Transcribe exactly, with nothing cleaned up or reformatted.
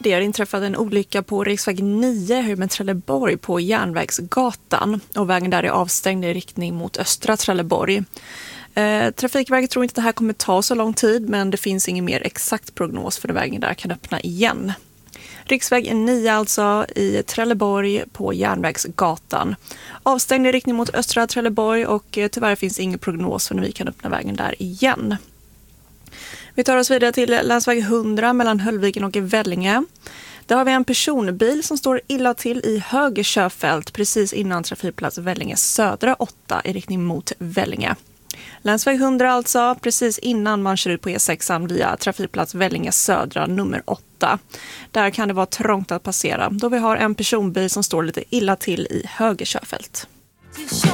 Det har inträffat en olycka på riksväg nio Höjmen Trelleborg på Järnvägsgatan och vägen där är avstängd i riktning mot östra Trelleborg. Eh, Trafikverket tror inte att det här kommer ta så lång tid, men det finns ingen mer exakt prognos för när vägen där kan öppna igen. Riksväg nio alltså i Trelleborg på Järnvägsgatan. Avstängd i riktning mot östra Trelleborg och eh, tyvärr finns ingen prognos för när vi kan öppna vägen där igen. Vi tar oss vidare till länsväg hundra mellan Höllviken och Vellinge. Där har vi en personbil som står illa till i höger körfält precis innan trafikplats Vellinge södra åtta i riktning mot Vellinge. Länsväg hundra alltså precis innan man kör ut på E sex via trafikplats Vellinge södra nummer åtta. Där kan det vara trångt att passera då vi har en personbil som står lite illa till i höger körfält.